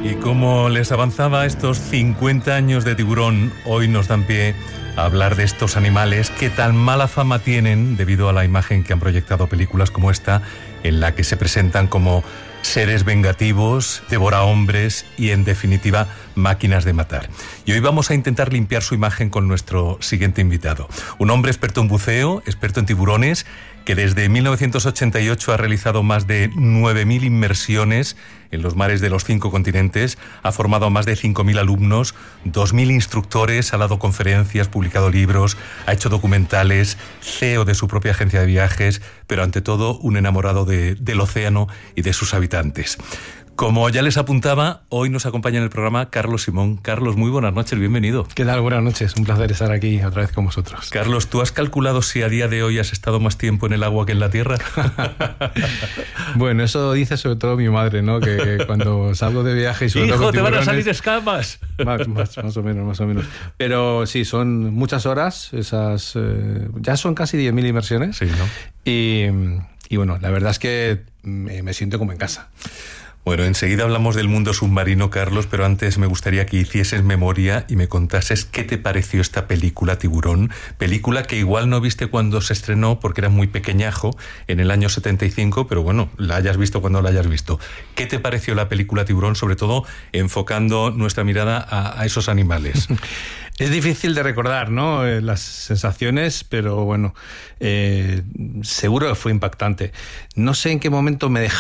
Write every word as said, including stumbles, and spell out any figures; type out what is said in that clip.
Y como les avanzaba, estos cincuenta años de Tiburón hoy nos dan pie a hablar de estos animales que tan mala fama tienen debido a la imagen que han proyectado películas como esta, en la que se presentan como seres vengativos, devorahombres y, en definitiva, máquinas de matar. Y hoy vamos a intentar limpiar su imagen con nuestro siguiente invitado. Un hombre experto en buceo, experto en tiburones, que desde mil novecientos ochenta y ocho ha realizado más de nueve mil inmersiones en los mares de los cinco continentes, ha formado a más de cinco mil alumnos, dos mil instructores, ha dado conferencias, publicado libros, ha hecho documentales, C E O de su propia agencia de viajes, pero ante todo un enamorado de, del océano y de sus habitantes. Como ya les apuntaba, hoy nos acompaña en el programa Carlos Simón. Carlos, muy buenas noches, bienvenido. ¿Qué tal? Buenas noches, un placer estar aquí otra vez con vosotros. Carlos, ¿tú has calculado si a día de hoy has estado más tiempo en el agua que en la tierra? Bueno, eso dice sobre todo mi madre, ¿no? Que cuando salgo de viaje y sobre ¡Hijo, todo con te van a tiburones, salir escamas! Más, más, más o menos, más o menos. Pero sí, son muchas horas, esas eh, ya son casi diez mil inmersiones. Sí, ¿no? Y, y bueno, la verdad es que me, me siento como en casa. Bueno, enseguida hablamos del mundo submarino, Carlos, pero antes me gustaría que hicieses memoria y me contases qué te pareció esta película Tiburón, película que igual no viste cuando se estrenó porque era muy pequeñajo, en el año setenta y cinco, pero bueno, la hayas visto cuando la hayas visto. ¿Qué te pareció la película Tiburón, sobre todo enfocando nuestra mirada a, a esos animales? Es difícil de recordar, ¿no? Eh, las sensaciones, pero bueno, eh, seguro que fue impactante. No sé en qué momento me dejaron